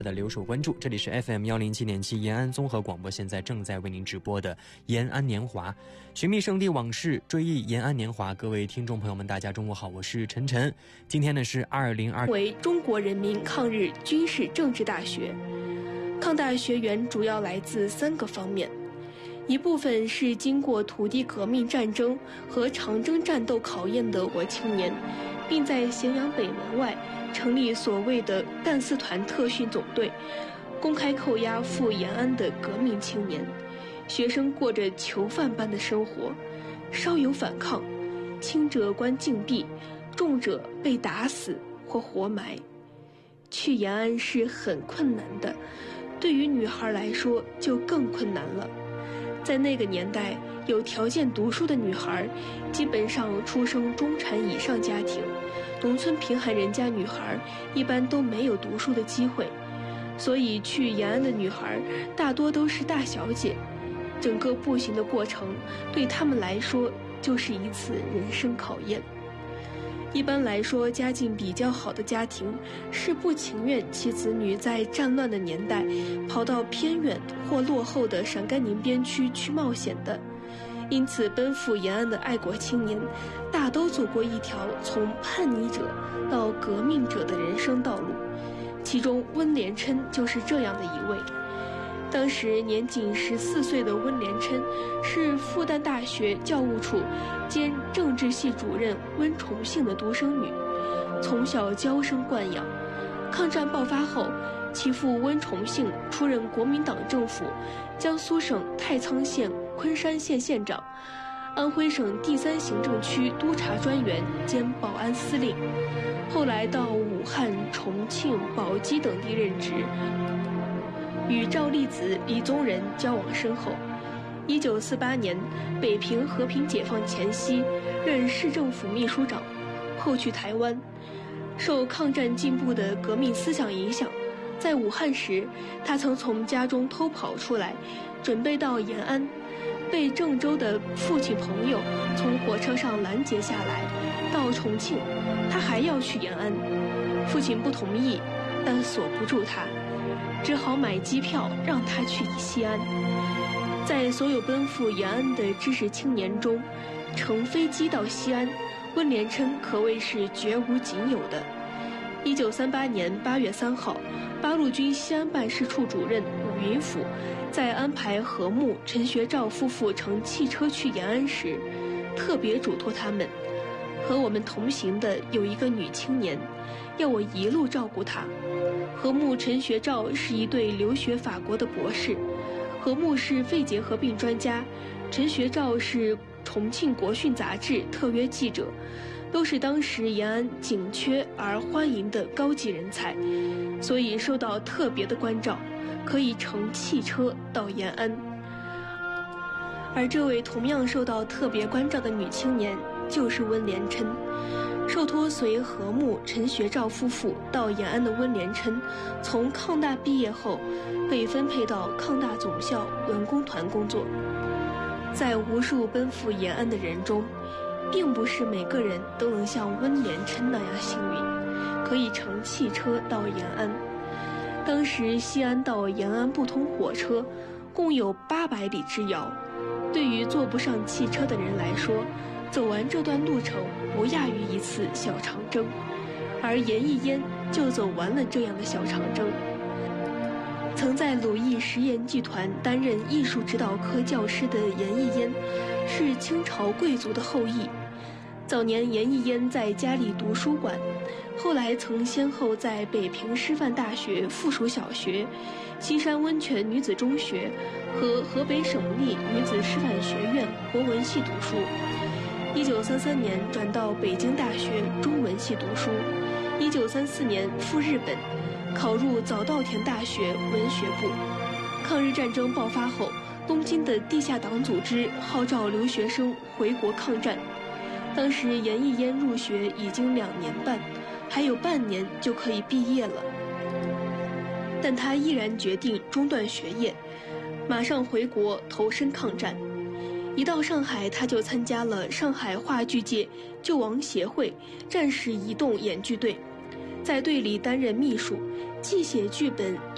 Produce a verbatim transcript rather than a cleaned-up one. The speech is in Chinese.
的留守关注，这里是 F M 一零七点七延安综合广播，现在正在为您直播的延安年华，寻觅圣地往事，追忆延安年华。各位听众朋友们，大家中午好，我是晨晨。今天呢是二零二为中国人民抗日军事政治大学。抗大学员主要来自三个方面，一部分是经过土地革命战争和长征战斗考验的国青年，并在咸阳北门外成立所谓的赣四团特训总队，公开扣押赴延安的革命青年。学生过着囚犯般的生活，稍有反抗，轻者关禁闭，重者被打死或活埋。去延安是很困难的，对于女孩来说就更困难了。在那个年代，有条件读书的女孩基本上出生中产以上家庭，农村贫寒人家女孩一般都没有读书的机会，所以去延安的女孩大多都是大小姐。整个步行的过程对她们来说就是一次人生考验。一般来说，家境比较好的家庭是不情愿其子女在战乱的年代跑到偏远或落后的陕甘宁边区去冒险的，因此奔赴延安的爱国青年大都走过一条从叛逆者到革命者的人生道路，其中温连琛就是这样的一位。当时年仅十四岁的温连琛是复旦大学教务处兼政治系主任温崇信的独生女，从小娇生惯养。抗战爆发后，其父温崇信出任国民党政府江苏省太仓县昆山县县长，安徽省第三行政区督察专员兼保安司令，后来到武汉、重庆、宝鸡等地任职，与赵立子、李宗仁交往深厚。一九四八年，北平和平解放前夕，任市政府秘书长，后去台湾。受抗战进步的革命思想影响，在武汉时，他曾从家中偷跑出来，准备到延安，被郑州的父亲朋友从火车上拦截下来。到重庆，他还要去延安，父亲不同意，但锁不住他，只好买机票让他去西安。在所有奔赴延安的知识青年中，乘飞机到西安，温连琛可谓是绝无仅有的。一九三八年八月三号，八路军西安办事处主任武云甫在安排何木、陈学照夫妇乘汽车去延安时，特别嘱托他们，和我们同行的有一个女青年，要我一路照顾她。何木、陈学照是一对留学法国的博士，何木是肺结核病专家，陈学照是重庆国讯杂志特约记者，都是当时延安紧缺而欢迎的高级人才，所以受到特别的关照，可以乘汽车到延安。而这位同样受到特别关照的女青年就是温连琛。受托随何木、陈学照夫妇到延安的温连琛，从抗大毕业后被分配到抗大总校文工团工作。在无数奔赴延安的人中，并不是每个人都能像温连琛那样幸运，可以乘汽车到延安。当时西安到延安不通火车，共有八百里之遥，对于坐不上汽车的人来说，走完这段路程不亚于一次小长征，而严屹烟就走完了这样的小长征。曾在鲁艺实验剧团担任艺术指导科教师的严屹烟，是清朝贵族的后裔。早年严屹烟在家里读书馆，后来曾先后在北平师范大学附属小学、西山温泉女子中学和河北省立女子师范学院国文系读书。一九三三年转到北京大学中文系读书，一九三四年赴日本，考入早稻田大学文学部。抗日战争爆发后，东京的地下党组织号召留学生回国抗战。当时严屹烟入学已经两年半，还有半年就可以毕业了，但他毅然决定中断学业，马上回国投身抗战。一到上海，他就参加了上海话剧界救亡协会战时移动演剧队，在队里担任秘书，既写剧本